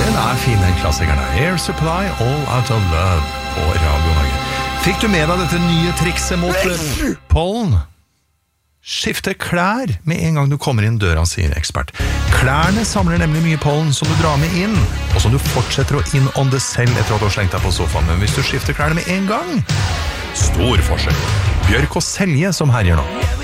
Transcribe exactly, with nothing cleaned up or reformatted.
Den er fin, den klassikeren. Air Supply, All Out of Love på Radio Norge. Fikk du med deg dette nye trikset mot pollen? Skifte klær med en gang du kommer inn døra, sier ekspert. Klærne samler nemlig mye pollen som du drar med inn, og som du fortsetter å innånde selv etter at du har slengt deg på sofaen. Men hvis du skifter klærne med en gang, stor forskjell. Bjørk og Selje som herjer nå.